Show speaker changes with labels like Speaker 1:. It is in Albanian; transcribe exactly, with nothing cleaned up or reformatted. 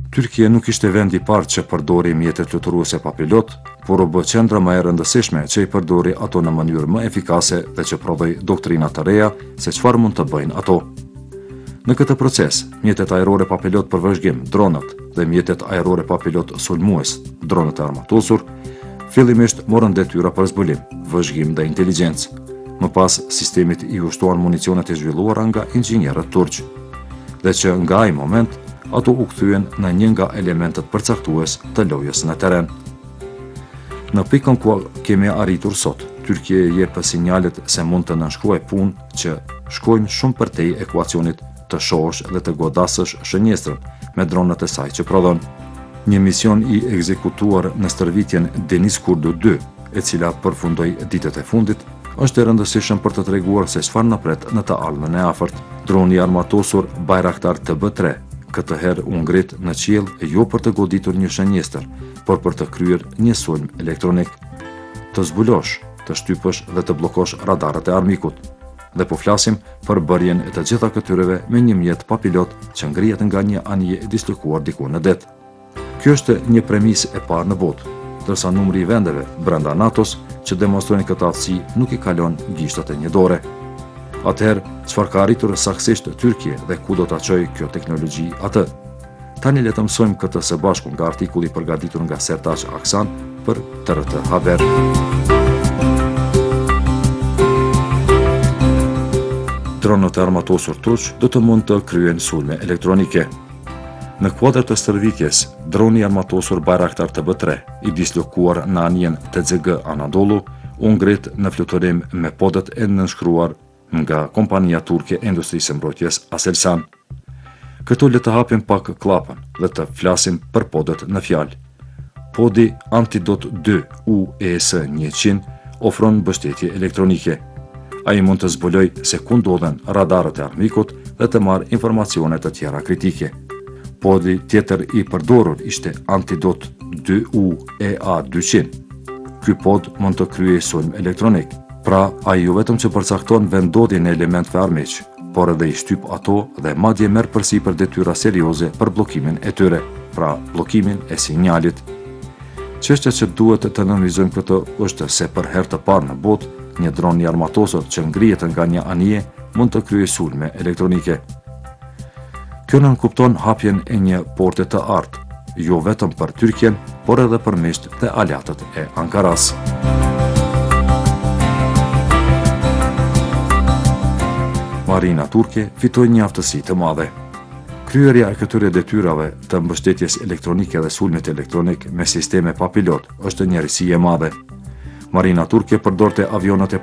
Speaker 1: Tyrkia nuk ishte vend i parë që përdori mjetet fluturuese pa pilot, por u bë qendra më e rëndësishme që i përdori ato në mënyrë më efikase dhe që prodhoi doktrina të reja se çfarë mund të bëjnë ato. Në këtë proces, mjetet ajrore pa pilot për vëzhgim, dronët, dhe mjetet ajrore pa pilot sulmues, dronët e armatosur, fillimisht morën detyra për zbulim, vëzhgim dhe inteligjencë. Më pas, sistemit i ushtuan municionet e zhvilluara nga inxhinierët turq, dhe që nga ai moment, ato u kthyen në një nga elementet përcaktues të lojës në teren. Në pikën ku kemi arritur sot, Tyrkia jep sinjalet se mund të nënshkruaj punë që shkojnë shumë përtej ekuacionit të shohësh dhe të godasësh shënjestrën me dronët e saj që prodhon. Një mision i ekzekutuar në stërvitjen Deniz Kurdu dy, e cila përfundoi ditët e fundit, është e rëndësishëm për të treguar se çfarë na pret në të ardhmen e afërt. Droni armatosur Bayraktar T B tre këtë herë u ngrit në qiell jo për të goditur një shënjestër, por për të kryer një sulm elektronik. Të zbulosh, të shtypësh dhe të bllokosh radarët e armikut. Dhe po flasim për bërjen e të gjitha këtyreve me një mjet pa pilot që ngrihet nga një anije e dislokuar diku në det. Kjo është një premisë e parë në botë, ndërsa numri i vendeve brenda NATO-s që demonstrojnë këtë aftësi nuk i kalon gishtat e një dore. Atëherë, çfarë ka arritur saktësisht Tyrkia dhe ku do ta çojë kjo teknologji atë? Tani le të mësojmë këtë së bashku nga artikulli përgatitur nga Sertaç Aksan për T R T Haber. Dronët e armatosur turq do të mund të kryejnë sulme elektronike. Në kuadër të stërvitjes, droni armatosur Bayraktar T B tre, i dislokuar në anijen T Z G Anadolu, u ngrit në fluturim me podët e nënshkruar nga kompania turke e industrisë së mbrojtjes Aselsan. Këtu le të hapim pak klapën dhe të flasim për podët në fjalë. Podi Antidot dy U E S njëqind ofron mbështetje elektronike. Ai mund të zbuloj se ku ndodhen radarët e armikut dhe të marrë informacione të tjera kritike. Podi tjetër i përdorur ishte Antidot dy U E A dyqind. Ky pod mund të kryejë sulm elektronik. Pra, ai jo vetëm që përcakton vendodhjen e elementëve armiq, por edhe i shtyp ato dhe madje merr përsipër detyra serioze për bllokimin e tyre, pra bllokimin e sinjalit. Çështja që duhet të analizojmë këto është se për herë të parë në botë, një dron i armatosur që ngrihet nga një anije mund të kryejë sulme elektronike. Kjo nënkupton hapjen e një porte të artë, jo vetëm për Tyrkien, por edhe për miqt dhe aleatët e Ankaras. Marina turke fitoi një aftësi të madhe. Kryerja e këtyre detyrave të mbështetjes elektronike dhe sulmit elektronik me sisteme pa pilot është një risi e madhe. Marina turke përdorte avionët e